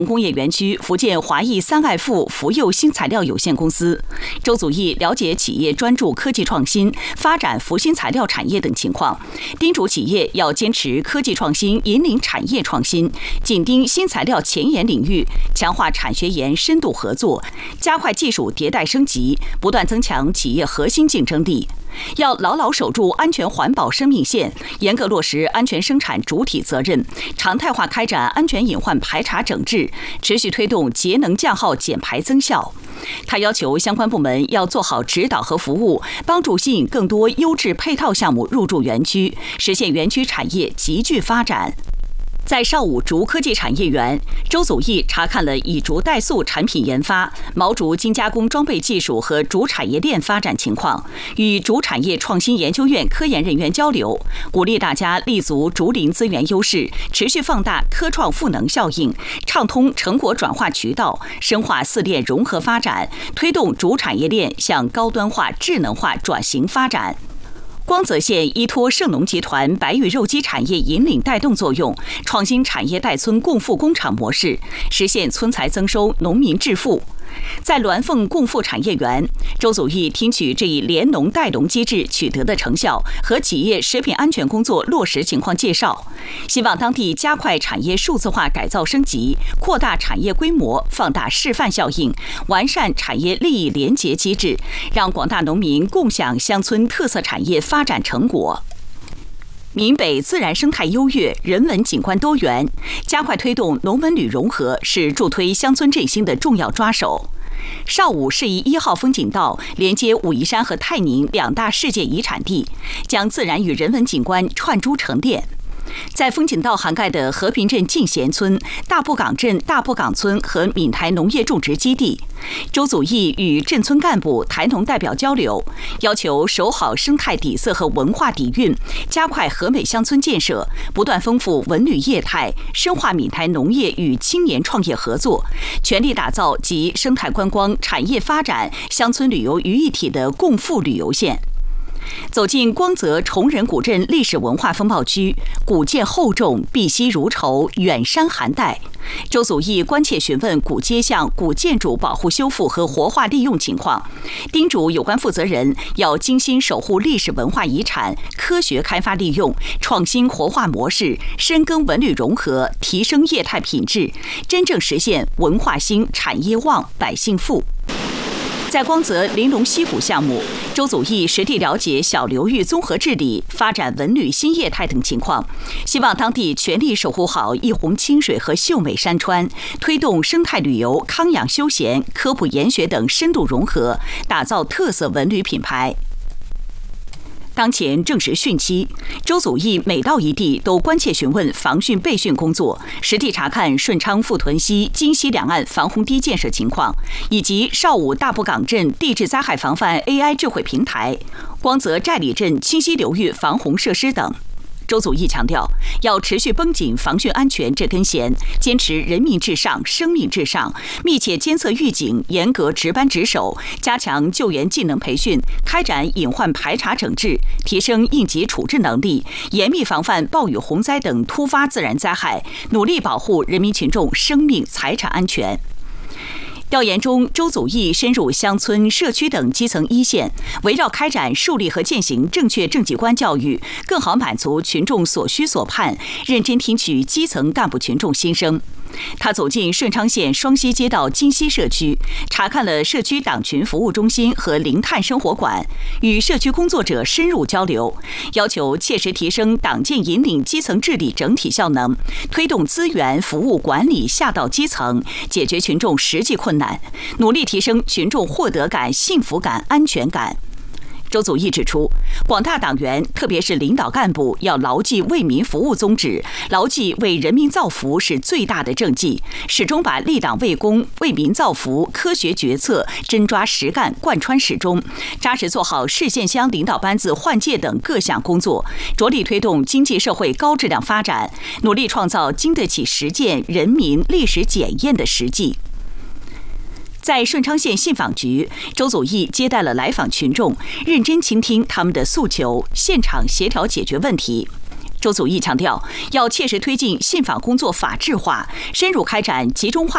工业园区福建华益三爱富福佑新材料有限公司。周祖义了解企业专注科技创新、发展福新材料产业等情况，叮嘱企业要坚持科技创新，引领产业创新，紧盯新材料前沿领域，强化产学研深度合作，加快技术迭代升级，不断增强企业核心竞争力。要牢牢守住安全环保生命线，严格落实安全生产主体责任，常态化开展安全隐患排查整治，持续推动节能降耗减排增效。他要求相关部门要做好指导和服务，帮助吸引更多优质配套项目入驻园区，实现园区产业集聚发展。在邵武竹科技产业园，周祖义查看了以竹代塑产品研发、毛竹精加工装备技术和竹产业链发展情况，与竹产业创新研究院科研人员交流，鼓励大家立足竹林资源优势，持续放大科创赋能效应，畅通成果转化渠道，深化四链融合发展，推动竹产业链向高端化、智能化转型发展。光泽县依托盛农集团白玉肉鸡产业引领带动作用，创新产业带村共富工厂模式，实现村财增收、农民致富。在鸾凤共富产业园，周祖义听取这一联农带农机制取得的成效和企业食品安全工作落实情况介绍，希望当地加快产业数字化改造升级，扩大产业规模，放大示范效应，完善产业利益联结机制，让广大农民共享乡村特色产业发展成果。闽北自然生态优越，人文景观多元，加快推动农文旅融合是助推乡村振兴的重要抓手。邵武市宜1号风景道连接武夷山和泰宁两大世界遗产地，将自然与人文景观串珠成链。在风景道涵盖的和平镇进贤村、大布岗镇大布岗村和闽台农业种植基地，周祖义与镇村干部、台农代表交流，要求守好生态底色和文化底蕴，加快和美乡村建设，不断丰富文旅业态，深化闽台农业与青年创业合作，全力打造集生态观光、产业发展、乡村旅游于一体的共富旅游线。走进光泽崇仁古镇历史文化风貌区，古建厚重，碧溪如绸，远山含黛。周祖义关切询问古街巷、古建筑保护修复和活化利用情况，叮嘱有关负责人要精心守护历史文化遗产，科学开发利用，创新活化模式，深耕文旅融合，提升业态品质，真正实现文化兴、产业旺、百姓富。在光泽玲珑溪谷项目，周祖义实地了解小流域综合治理、发展文旅新业态等情况，希望当地全力守护好一泓清水和秀美山川，推动生态旅游、康养休闲、科普研学等深度融合，打造特色文旅品牌。当前正值汛期，周祖义每到一地都关切询问防汛备汛工作，实地查看顺昌富屯溪、金溪两岸防洪堤建设情况，以及邵武大布岗镇地质灾害防范 AI 智慧平台、光泽寨里镇清溪流域防洪设施等。周祖义强调，要持续绷紧防汛安全这根弦，坚持人民至上、生命至上，密切监测预警，严格值班值守，加强救援技能培训，开展隐患排查整治，提升应急处置能力，严密防范暴雨洪灾等突发自然灾害，努力保护人民群众生命财产安全。调研中，周祖义深入乡村、社区等基层一线，围绕开展树立和践行正确政绩观教育，更好满足群众所需所盼，认真听取基层干部群众心声。他走进顺昌县双溪街道金溪社区，查看了社区党群服务中心和零碳生活馆，与社区工作者深入交流，要求切实提升党建引领基层治理整体效能，推动资源服务管理下到基层，解决群众实际困难，努力提升群众获得感、幸福感、安全感。周祖义指出，广大党员，特别是领导干部，要牢记为民服务宗旨，牢记为人民造福是最大的政绩，始终把立党为公、为民造福科学决策真抓实干贯穿始终，扎实做好市县乡领导班子换届等各项工作，着力推动经济社会高质量发展，努力创造经得起实践、人民历史检验的实际。在顺昌县信访局，周祖义接待了来访群众，认真倾听他们的诉求，现场协调解决问题。周祖义强调，要切实推进信访工作法治化，深入开展集中化